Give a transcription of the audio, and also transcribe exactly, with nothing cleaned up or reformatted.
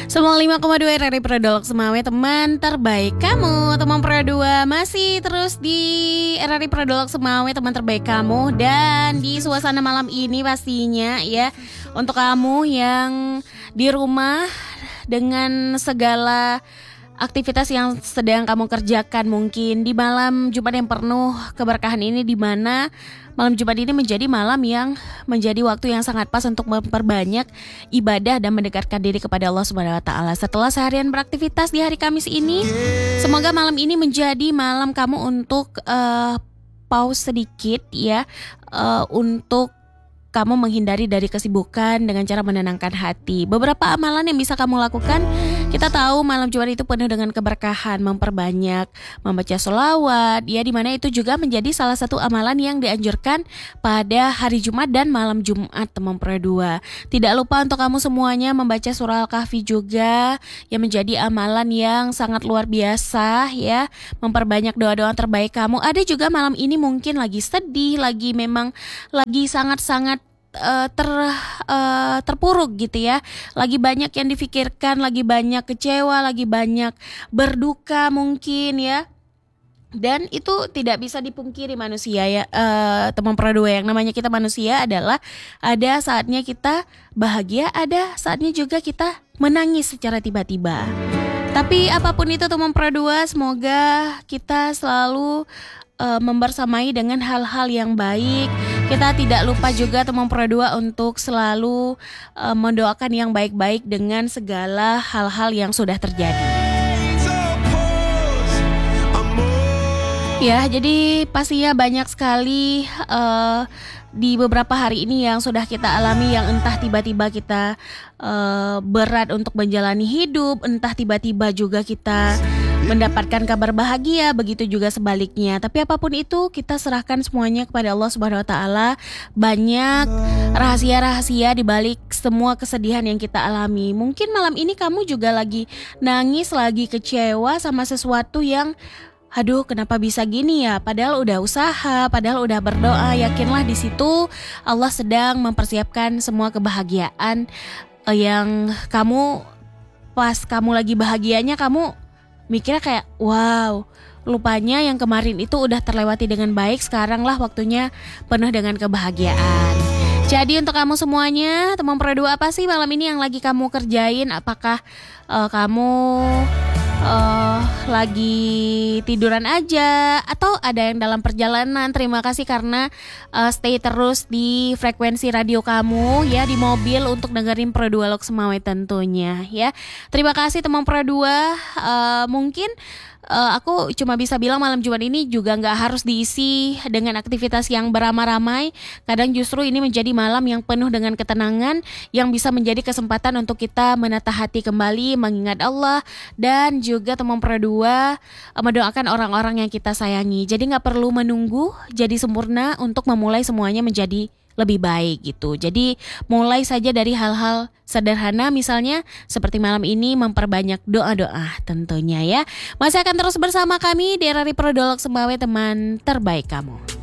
sembilan puluh lima koma dua R R I Prodolog Semawe, teman terbaik kamu. Teman Pro dua masih terus di R R I Prodolog Semawe, teman terbaik kamu. Dan di suasana malam ini pastinya ya, untuk kamu yang di rumah dengan segala aktivitas yang sedang kamu kerjakan, mungkin di malam Jumat yang penuh keberkahan ini, di mana malam Jumat ini menjadi malam yang menjadi waktu yang sangat pas untuk memperbanyak ibadah dan mendekatkan diri kepada Allah Subhanahu wa taala. Setelah seharian beraktivitas di hari Kamis ini, semoga malam ini menjadi malam kamu untuk uh, pause sedikit ya, uh, untuk kamu menghindari dari kesibukan dengan cara menenangkan hati. Beberapa amalan yang bisa kamu lakukan. Kita tahu malam Jumat itu penuh dengan keberkahan, memperbanyak membaca sholawat, ya, dimana itu juga menjadi salah satu amalan yang dianjurkan pada hari Jumat dan malam Jumat, teman Pro dua. Tidak lupa untuk kamu semuanya membaca surah Al-Kahfi juga, yang menjadi amalan yang sangat luar biasa ya, memperbanyak doa-doa terbaik kamu. Ada juga malam ini mungkin lagi sedih, lagi memang lagi sangat-sangat Uh, ter uh, terpuruk gitu ya, lagi banyak yang difikirkan, lagi banyak kecewa, lagi banyak berduka mungkin ya. Dan itu tidak bisa dipungkiri manusia ya, uh, teman Pro dua, yang namanya kita manusia adalah ada saatnya kita bahagia, ada saatnya juga kita menangis secara tiba-tiba. Tapi apapun itu teman Pro dua, semoga kita selalu uh, membersamai dengan hal-hal yang baik. Kita tidak lupa juga teman Pro dua untuk selalu uh, mendoakan yang baik-baik dengan segala hal-hal yang sudah terjadi. Ya, jadi pastinya banyak sekali uh, di beberapa hari ini yang sudah kita alami, yang entah tiba-tiba kita uh, berat untuk menjalani hidup, entah tiba-tiba juga kita mendapatkan kabar bahagia, begitu juga sebaliknya. Tapi apapun itu, kita serahkan semuanya kepada Allah Subhanahu wa taala. Banyak rahasia-rahasia di balik semua kesedihan yang kita alami. Mungkin malam ini kamu juga lagi nangis, lagi kecewa sama sesuatu yang, aduh, kenapa bisa gini ya? Padahal udah usaha, padahal udah berdoa. Yakinlah di situ Allah sedang mempersiapkan semua kebahagiaan yang kamu, pas kamu lagi bahagianya, kamu mikirnya kayak, wow, lupanya yang kemarin itu udah terlewati dengan baik, sekarang lah waktunya penuh dengan kebahagiaan. Jadi untuk kamu semuanya, teman Pro dua, apa sih malam ini yang lagi kamu kerjain? Apakah uh, kamu uh, lagi tiduran aja, atau ada yang dalam perjalanan? Terima kasih karena uh, stay terus di frekuensi radio kamu ya, di mobil untuk dengerin Pro dua Log Semawe tentunya ya. Terima kasih teman Pro dua. uh, Mungkin Uh, aku cuma bisa bilang malam Jumat ini juga gak harus diisi dengan aktivitas yang beramai-ramai. Kadang justru ini menjadi malam yang penuh dengan ketenangan, yang bisa menjadi kesempatan untuk kita menata hati kembali, mengingat Allah, dan juga teman Pro dua uh, mendoakan orang-orang yang kita sayangi. Jadi gak perlu menunggu jadi sempurna untuk memulai semuanya menjadi lebih baik gitu. Jadi mulai saja dari hal-hal sederhana, misalnya seperti malam ini memperbanyak doa-doa tentunya ya. Masih akan terus bersama kami di R R I Prodolog Semawe, teman terbaik kamu.